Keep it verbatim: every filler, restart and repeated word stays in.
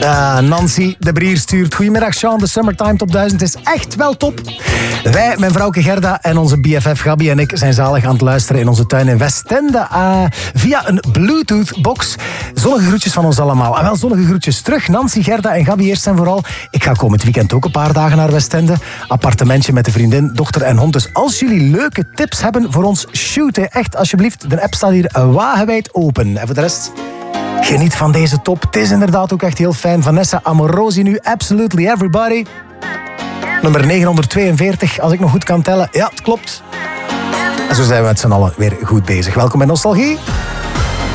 Uh, Nancy de Brier stuurt: goedemiddag Sean, de Summertime Top duizend is echt wel top. Wij, mijn vrouwke Gerda en onze B F F Gabi en ik zijn zalig aan het luisteren in onze tuin in Westende uh, via een Bluetooth-box. Zonnige groetjes van ons allemaal. En wel zonnige groetjes terug. Nancy, Gerda en Gabi eerst en vooral. Ik ga komend weekend ook een paar dagen naar Westende. Appartementje met de vriendin, dochter en hond. Dus als jullie leuke tips hebben voor ons, shoot hè. Echt, alsjeblieft. De app staat hier wagenwijd open. En voor de rest, geniet van deze top. Het is inderdaad ook echt heel fijn. Vanessa Amorosi nu, Absolutely Everybody. Nummer negenhonderdtweeënveertig, als ik nog goed kan tellen. Ja, het klopt. En zo zijn we met z'n allen weer goed bezig. Welkom bij Nostalgie.